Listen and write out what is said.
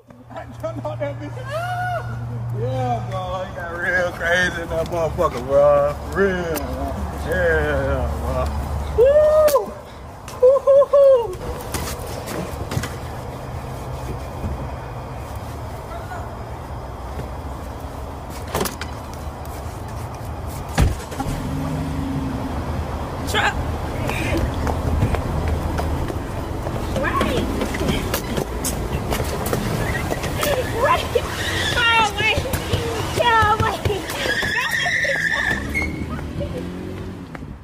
I jumped out that bitch. Yeah, bro. He got real crazy in that motherfucker, bro. Real. Yeah, bro.